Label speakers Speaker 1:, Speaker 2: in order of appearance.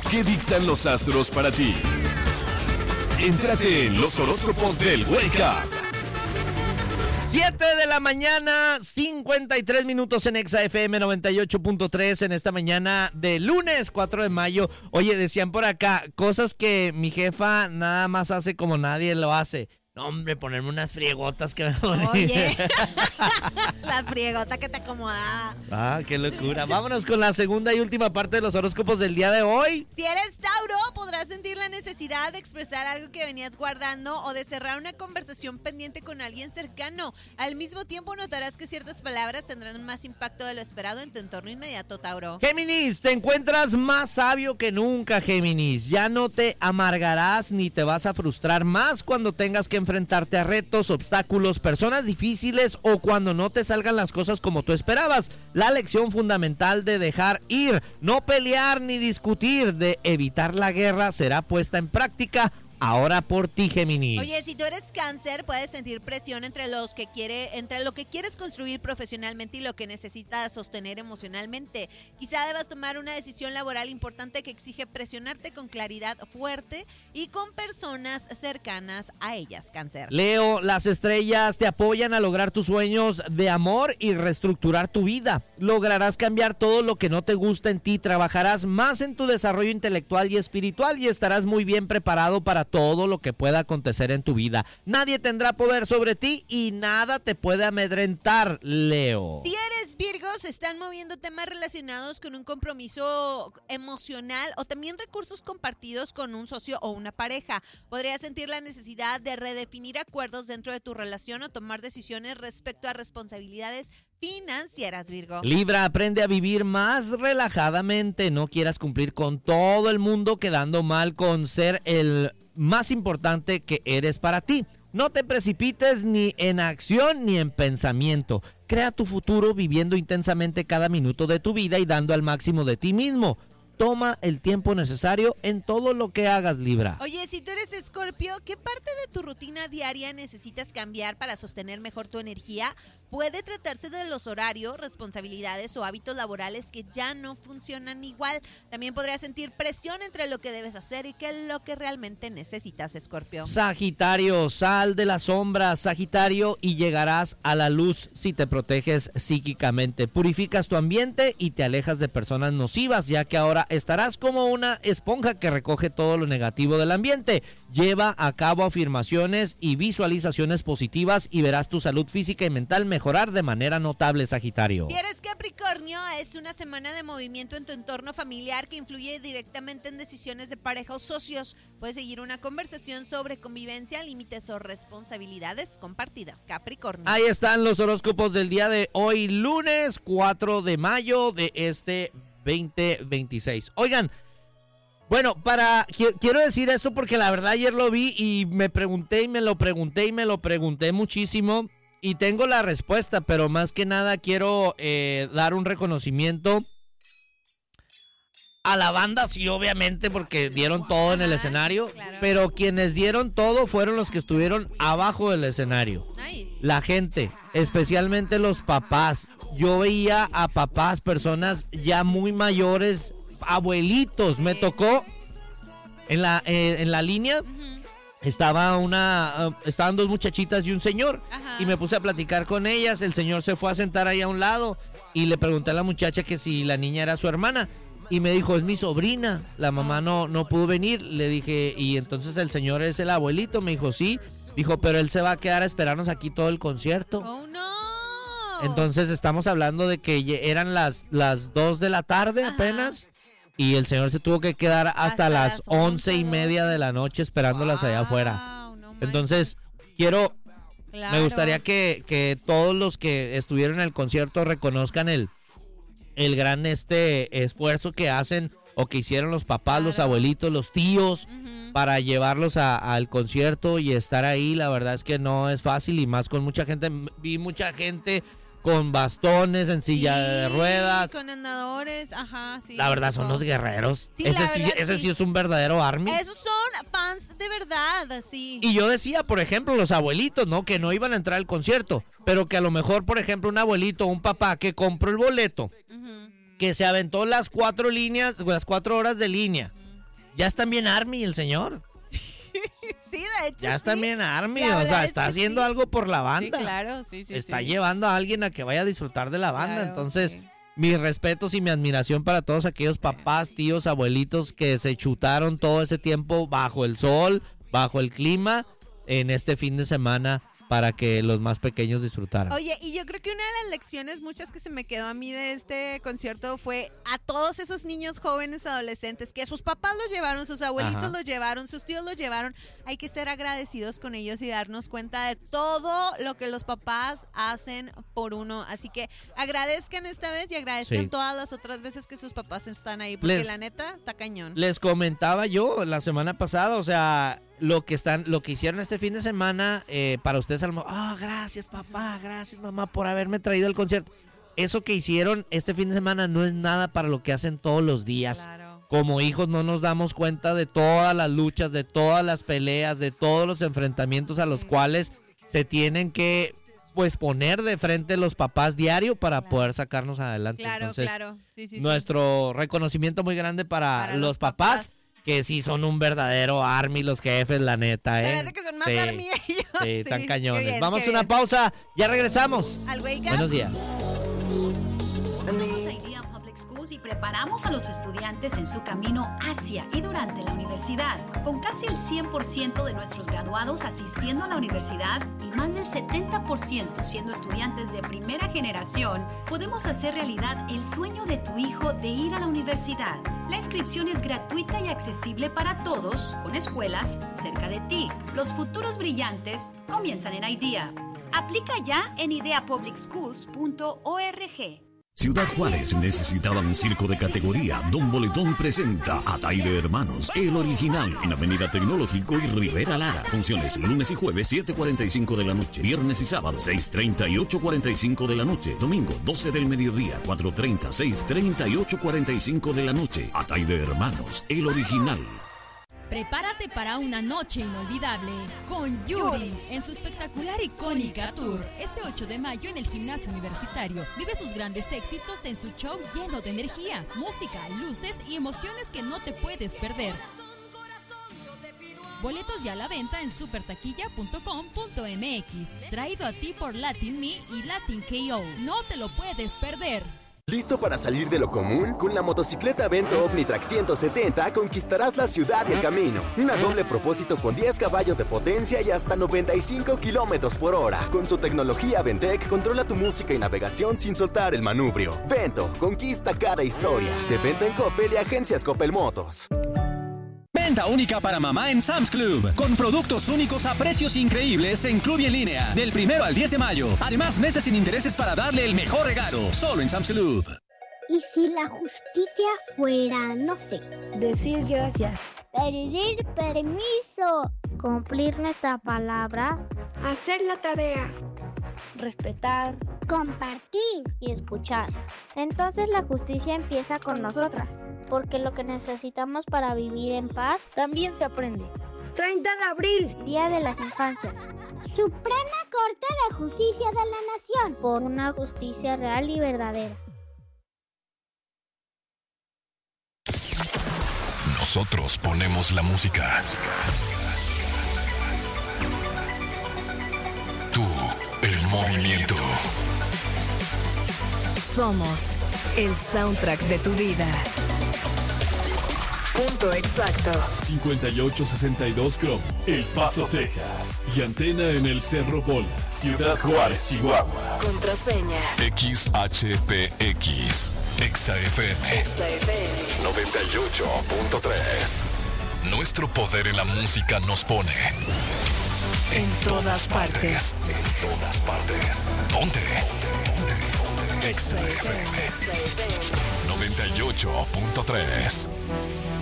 Speaker 1: ¿Qué dictan los astros para ti? Entrate en los horóscopos del Wake Up.
Speaker 2: 7 de la mañana, 53 minutos en Exa FM 98.3 en esta mañana de lunes 4 de mayo. Oye, decían por acá, cosas que mi jefa nada más hace como nadie lo hace. No, hombre, ponerme unas friegotas que me ponen.
Speaker 3: Oye, la friegota que te acomoda.
Speaker 2: Ah, qué locura. Vámonos con la segunda y última parte de los horóscopos del día de hoy.
Speaker 3: Si eres Tauro, podrás sentir la necesidad de expresar algo que venías guardando o de cerrar una conversación pendiente con alguien cercano. Al mismo tiempo, notarás que ciertas palabras tendrán más impacto de lo esperado en tu entorno inmediato, Tauro.
Speaker 2: Géminis, te encuentras más sabio que nunca, Géminis. Ya no te amargarás ni te vas a frustrar más cuando tengas que enfrentarte a retos, obstáculos, personas difíciles o cuando no te salgan las cosas como tú esperabas. La lección fundamental de dejar ir, no pelear ni discutir, de evitar la guerra será puesta en práctica ahora por ti, Géminis.
Speaker 3: Oye, si tú eres Cáncer, puedes sentir presión entre lo que quieres construir profesionalmente y lo que necesitas sostener emocionalmente. Quizá debas tomar una decisión laboral importante que exige presionarte con claridad fuerte y con personas cercanas a ellas, Cáncer.
Speaker 2: Leo, las estrellas te apoyan a lograr tus sueños de amor y reestructurar tu vida. Lograrás cambiar todo lo que no te gusta en ti, trabajarás más en tu desarrollo intelectual y espiritual y estarás muy bien preparado para todo lo que pueda acontecer en tu vida. Nadie tendrá poder sobre ti y nada te puede amedrentar, Leo.
Speaker 3: Si eres Virgo, se están moviendo temas relacionados con un compromiso emocional o también recursos compartidos con un socio o una pareja. Podrías sentir la necesidad de redefinir acuerdos dentro de tu relación o tomar decisiones respecto a responsabilidades financieras, Virgo.
Speaker 2: Libra, aprende a vivir más relajadamente. No quieras cumplir con todo el mundo quedando mal con ser el más importante que eres para ti. No te precipites ni en acción ni en pensamiento. Crea tu futuro viviendo intensamente cada minuto de tu vida y dando al máximo de ti mismo. Toma el tiempo necesario en todo lo que hagas, Libra.
Speaker 3: Oye, si tú eres Escorpio, ¿qué parte de tu rutina diaria necesitas cambiar para sostener mejor tu energía? Puede tratarse de los horarios, responsabilidades o hábitos laborales que ya no funcionan igual. También podrías sentir presión entre lo que debes hacer y lo que realmente necesitas, Escorpio.
Speaker 2: Sagitario, sal de las sombras, Sagitario, y llegarás a la luz si te proteges psíquicamente. Purificas tu ambiente y te alejas de personas nocivas, ya que ahora estarás como una esponja que recoge todo lo negativo del ambiente. Lleva a cabo afirmaciones y visualizaciones positivas y verás tu salud física y mental mejorar de manera notable, Sagitario.
Speaker 3: Si eres Capricornio, es una semana de movimiento en tu entorno familiar que influye directamente en decisiones de pareja o socios. Puedes seguir una conversación sobre convivencia, límites o responsabilidades compartidas, Capricornio.
Speaker 2: Ahí están los horóscopos del día de hoy, lunes 4 de mayo de este 2026. Oigan, bueno, quiero decir esto porque la verdad ayer lo vi y me pregunté y me lo pregunté muchísimo y tengo la respuesta, pero más que nada quiero dar un reconocimiento a la banda, sí, obviamente, porque dieron todo en el escenario, claro. Pero quienes dieron todo fueron los que estuvieron abajo del escenario. Nice. La gente, especialmente los papás. Yo veía a papás, personas ya muy mayores, abuelitos. Me tocó en la línea. Estaban dos muchachitas y un señor. Ajá. Y me puse a platicar con ellas. El señor se fue a sentar ahí a un lado y le pregunté a la muchacha que si la niña era su hermana. Y me dijo, es mi sobrina, la mamá no pudo venir. Le dije, y entonces el señor es el abuelito. Me dijo, sí. Dijo, pero él se va a quedar a esperarnos aquí todo el concierto.
Speaker 3: ¡Oh, no!
Speaker 2: Entonces estamos hablando de que eran las 2 de la tarde. Ajá. Apenas. Y el señor se tuvo que quedar hasta las 11:30 de la noche esperándolas allá afuera. No, entonces, claro. Me gustaría que todos los que estuvieron en el concierto reconozcan el gran esfuerzo que hacen o que hicieron los papás, claro. Los abuelitos, los tíos, para llevarlos al concierto y estar ahí. La verdad es que no es fácil y más con mucha gente. Vi mucha gente con bastones, en silla de ruedas.
Speaker 3: Con andadores, ajá, sí.
Speaker 2: La verdad, son los guerreros. Sí, ese sí es un verdadero army.
Speaker 3: Esos son fans de verdad, sí.
Speaker 2: Y yo decía, por ejemplo, los abuelitos, ¿no? Que no iban a entrar al concierto, pero que a lo mejor, por ejemplo, un abuelito o un papá que compró el boleto, que se aventó las 4 horas de línea, ya está bien Army el señor.
Speaker 3: Sí, de hecho.
Speaker 2: Ya está bien Army,
Speaker 3: La
Speaker 2: o
Speaker 3: verdad
Speaker 2: sea,
Speaker 3: es
Speaker 2: está
Speaker 3: que
Speaker 2: haciendo algo por la banda.
Speaker 4: Sí, claro, sí.
Speaker 2: Está llevando a alguien a que vaya a disfrutar de la banda.
Speaker 4: Claro,
Speaker 2: Entonces,
Speaker 4: sí.
Speaker 2: mis respetos y mi admiración para todos aquellos papás, tíos, abuelitos que se chutaron todo ese tiempo bajo el sol, bajo el clima, en este fin de semana para que los más pequeños disfrutaran.
Speaker 3: Oye, y yo creo que una de las lecciones, muchas que se me quedó a mí de este concierto, fue a todos esos niños jóvenes, adolescentes, que sus papás los llevaron, sus abuelitos
Speaker 2: Ajá.
Speaker 3: los llevaron, sus tíos los llevaron. Hay que ser agradecidos con ellos y darnos cuenta de todo lo que los papás hacen por uno. Así que agradezcan esta vez y agradezcan
Speaker 2: Sí.
Speaker 3: todas las otras veces que sus papás están ahí, porque
Speaker 2: Les-
Speaker 3: la neta está cañón.
Speaker 2: Les comentaba yo la semana pasada, o sea, lo que hicieron este fin de semana, para ustedes, gracias papá, gracias mamá por haberme traído al concierto. Eso que hicieron este fin de semana no es nada para lo que hacen todos los días.
Speaker 4: Claro.
Speaker 2: Como hijos no nos damos cuenta de todas las luchas, de todas las peleas, de todos los enfrentamientos a los cuales se tienen que pues poner de frente los papás diario para poder sacarnos adelante.
Speaker 3: Claro,
Speaker 2: Entonces,
Speaker 3: claro. Sí, sí, sí.
Speaker 2: nuestro reconocimiento muy grande para los papás, que sí son un verdadero Army los jefes, la neta,
Speaker 3: Se
Speaker 2: ¿eh?
Speaker 3: me hace que son más
Speaker 2: Sí.
Speaker 3: Army ellos.
Speaker 2: Sí, están
Speaker 3: qué
Speaker 2: cañones.
Speaker 3: bien,
Speaker 2: Vamos
Speaker 3: qué
Speaker 2: a una
Speaker 3: bien.
Speaker 2: pausa, ya regresamos.
Speaker 3: Al Wake Up.
Speaker 2: Buenos días.
Speaker 5: Somos Idea Public Schools y preparamos a los estudiantes en su camino hacia y durante la universidad. Con casi el 100% de nuestros graduados asistiendo a la universidad y más del 70% siendo estudiantes de primera generación, podemos hacer realidad el sueño de tu hijo de ir a la universidad. La inscripción es gratuita y accesible para todos, con escuelas cerca de ti. Los futuros brillantes comienzan en IDEA. Aplica ya en ideapublicschools.org.
Speaker 1: Ciudad Juárez necesitaba un circo de categoría. Don Boletón presenta a Taide Hermanos, el original, en Avenida Tecnológico y Rivera Lara. Funciones lunes y jueves 7:45 de la noche, viernes y sábado 6:30 y 8:45 de la noche, domingo 12 del mediodía, 4:30, 6:30 y 8:45 de la noche. A Taide Hermanos, el original.
Speaker 6: Prepárate para una noche inolvidable con Yuri en su espectacular icónica tour. Este 8 de mayo en el Gimnasio Universitario. Vive sus grandes éxitos en su show lleno de energía, música, luces y emociones que no te puedes perder. Boletos ya a la venta en supertaquilla.com.mx. Traído a ti por Latin Me y Latin KO. No te lo puedes perder.
Speaker 7: ¿Listo para salir de lo común? Con la motocicleta Vento Omnitrack 170 conquistarás la ciudad y el camino. Una doble propósito con 10 caballos de potencia y hasta 95 kilómetros por hora. Con su tecnología Ventec, controla tu música y navegación sin soltar el manubrio. Vento, conquista cada historia. De venta en Coppel y agencias Coppel Motos.
Speaker 8: Venta única para mamá en Sam's Club, con productos únicos a precios increíbles en Club y en línea, del 1 al 10 de mayo. Además, meses sin intereses para darle el mejor regalo, solo en Sam's Club.
Speaker 9: ¿Y si la justicia fuera, no sé, decir gracias, pedir permiso, cumplir nuestra palabra, hacer la tarea, respetar, compartir y escuchar? Entonces la justicia empieza con nosotras, porque lo que necesitamos para vivir en paz también se aprende. 30 de abril, Día de las Infancias. Suprema Corte de Justicia de la Nación, por una justicia real y verdadera.
Speaker 1: Nosotros ponemos la música. Tú, el movimiento.
Speaker 10: Somos el soundtrack de tu vida. Punto exacto.
Speaker 1: 5862 Chrome, El Paso, Texas. Y antena en el Cerro Bola, Ciudad Juárez, Chihuahua.
Speaker 10: Contraseña.
Speaker 1: XHPX, XFM.
Speaker 10: XFM.
Speaker 1: 98.3. Nuestro poder en la música nos pone
Speaker 10: En todas partes.
Speaker 1: En todas partes. Ponte. XFM 98.3.